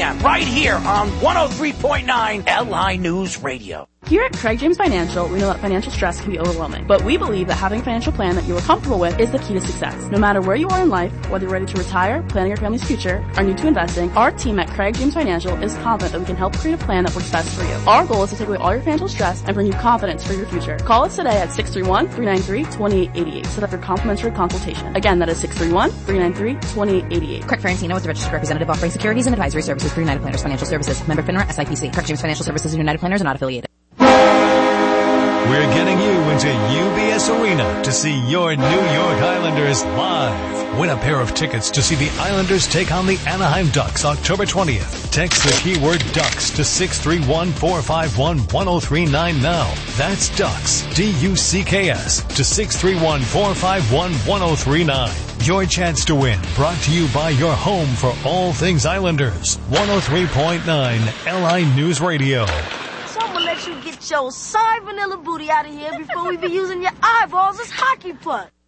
p.m. right here on 103.9 LI News Radio. Here at Craig James Financial, we know that financial stress can be overwhelming, but we believe that having a financial plan that you are comfortable with is the key to success. No matter where you are in life, whether you're ready to retire, planning your family's future, or new to investing, our team at Craig James Financial is confident that we can help create a plan that works best for you. Our goal is to take away all your financial stress and bring you confidence for your future. Call us today at 631-393-2888. Set up your complimentary consultation. Again, that is 631-393-2888. Craig Ferrantino is the registered representative offering securities and advisory services through United Planners Financial Services. Member FINRA SIPC. Craig James Financial Services and United Planners are not affiliated. We're getting you into UBS Arena to see your New York Islanders live. Win a pair of tickets to see the Islanders take on the Anaheim Ducks October 20th. Text the keyword Ducks to 631-451-1039 now. That's Ducks, D-U-C-K-S, to 631-451-1039. Your chance to win, brought to you by your home for all things Islanders. 103.9 LI News Radio. Someone let you get your soy vanilla booty out of here before we be using your eyeballs as hockey pucks.